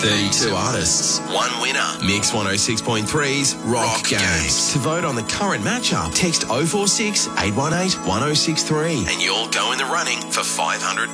32 artists, one winner. Mix 106.3's Rock Games. To vote on the current matchup, text 046 818 1063 and you'll go in the running for $500.